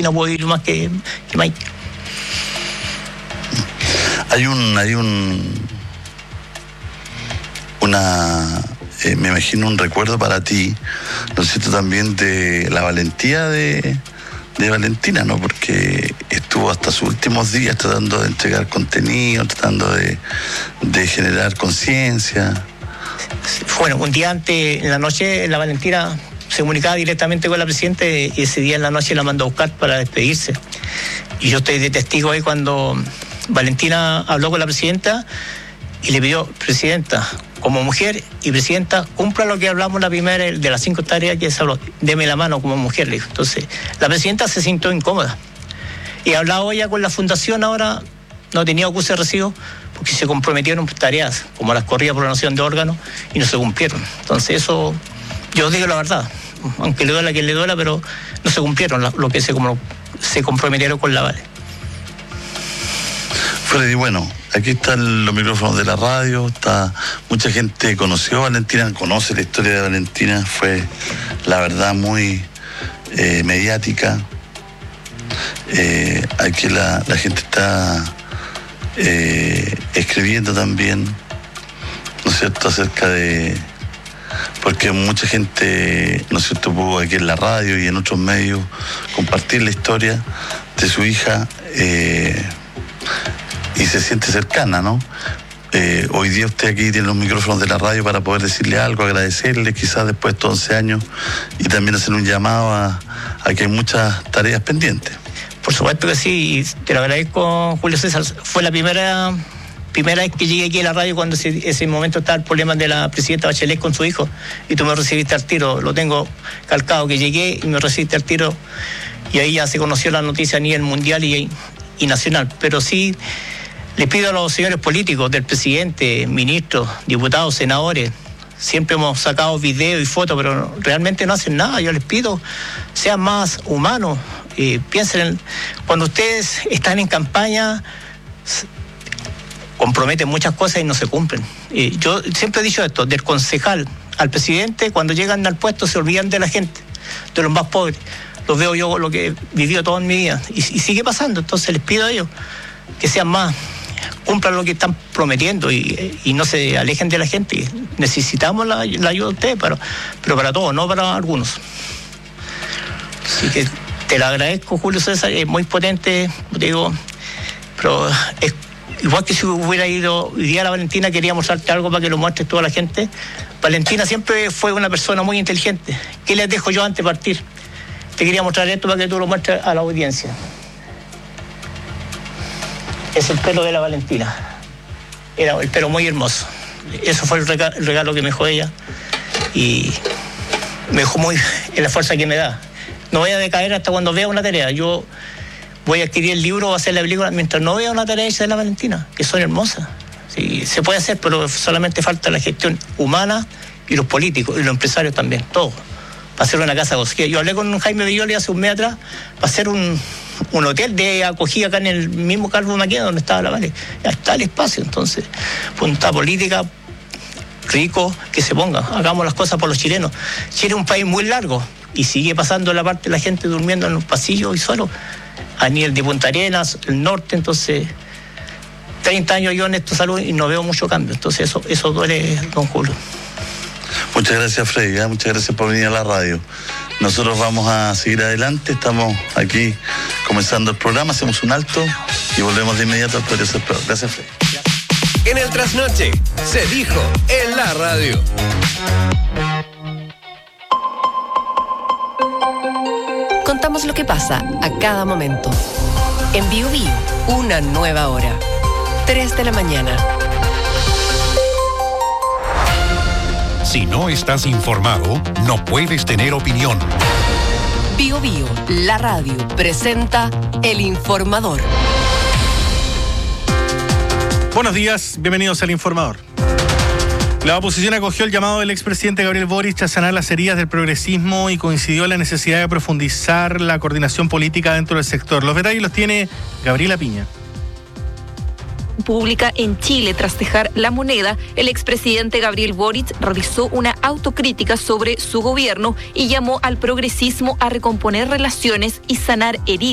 no puedo ir más que Mike. Me imagino un recuerdo para ti, ¿no es cierto?, también de la valentía de Valentina, ¿no? Porque estuvo hasta sus últimos días tratando de entregar contenido, tratando de generar conciencia. Bueno, un día antes, en la noche, la Valentina se comunicaba directamente con la presidenta y ese día en la noche la mandó a buscar para despedirse. Y yo estoy de testigo ahí cuando Valentina habló con la presidenta y le pidió: presidenta, como mujer y presidenta, cumpla lo que hablamos la primera de las 5 tareas que se habló, deme la mano como mujer, le dijo. Entonces, la presidenta se sintió incómoda. Y ha hablado ella con la fundación ahora, no ha tenido acuse de recibo, porque se comprometieron tareas, como las corridas por donación de órganos, y no se cumplieron. Entonces, eso, yo digo la verdad, aunque le duela a quien le duela, pero no se cumplieron lo que se comprometieron con la Vale. Freddy, bueno, aquí están los micrófonos de la radio, mucha gente conoció a Valentina, conoce la historia de Valentina, fue la verdad muy mediática. Aquí la gente está escribiendo también, ¿no es cierto?, acerca de... Porque mucha gente, ¿no es cierto?, pudo aquí en la radio y en otros medios compartir la historia de su hija, y se siente cercana, ¿no? Hoy día usted aquí tiene los micrófonos de la radio para poder decirle algo, agradecerle quizás después de estos 11 años y también hacer un llamado a que hay muchas tareas pendientes. Por supuesto que sí, y te lo agradezco, Julio César. Fue la primera vez que llegué aquí a la radio cuando ese momento estaba el problema de la presidenta Bachelet con su hijo y tú me recibiste al tiro. Lo tengo calcado, que llegué y me recibiste al tiro y ahí ya se conoció la noticia a nivel mundial y nacional. Pero sí, les pido a los señores políticos, del presidente, ministros, diputados, senadores, siempre hemos sacado videos y fotos, pero realmente no hacen nada. Yo les pido, sean más humanos, piensen cuando ustedes están en campaña, comprometen muchas cosas y no se cumplen. Yo siempre he dicho esto, del concejal al presidente, cuando llegan al puesto se olvidan de la gente, de los más pobres. Los veo yo, lo que he vivido toda mi vida, y sigue pasando. Entonces les pido a ellos que sean más, cumplan lo que están prometiendo y no se alejen de la gente. Necesitamos la ayuda de ustedes, pero para todos, no para algunos. Así que te lo agradezco, Julio César, es muy potente, digo, pero es igual que si hubiera ido hoy día a la Valentina, quería mostrarte algo para que lo muestres toda la gente. Valentina siempre fue una persona muy inteligente. ¿Qué les dejo yo antes de partir? Te quería mostrar esto para que tú lo muestres a la audiencia. Es el pelo de la Valentina. Era el pelo muy hermoso. Eso fue el regalo que me dejó ella. Y me dejó muy en la fuerza que me da. No voy a decaer hasta cuando vea una tarea. Yo voy a adquirir el libro o hacer la película mientras no vea una tarea hecha de la Valentina, que son hermosas. Sí, se puede hacer, pero solamente falta la gestión humana y los políticos y los empresarios también, todos. Para hacer una casa de acogida. Yo hablé con Jaime Villoli hace un mes atrás para hacer un hotel de acogida acá en el mismo Carlos Maquena donde estaba la Vale. Ya está el espacio, entonces, punta política, rico, que se ponga. Hagamos las cosas por los chilenos. Chile es un país muy largo y sigue pasando la parte de la gente durmiendo en los pasillos y solo a nivel de Punta Arenas, el norte. Entonces, 30 años yo en esta salud y no veo mucho cambio. Entonces, eso duele, don Julio. Muchas gracias, Freddy, muchas gracias por venir a la radio. Nosotros vamos a seguir adelante, estamos aquí comenzando el programa, hacemos un alto y volvemos de inmediato al Podría Ser Peor. Gracias, Freddy. En el Trasnoche se dijo en la radio. Contamos lo que pasa a cada momento. En Bio Bio, una nueva hora. 3 de la mañana. Si no estás informado, no puedes tener opinión. Bio Bio, la radio, presenta El Informador. Buenos días, bienvenidos al Informador. La oposición acogió el llamado del expresidente Gabriel Boric a sanar las heridas del progresismo y coincidió en la necesidad de profundizar la coordinación política dentro del sector. Los detalles los tiene Gabriela Piña. Pública en Chile. Tras dejar la moneda, el expresidente Gabriel Boric realizó una autocrítica sobre su gobierno y llamó al progresismo a recomponer relaciones y sanar heridas.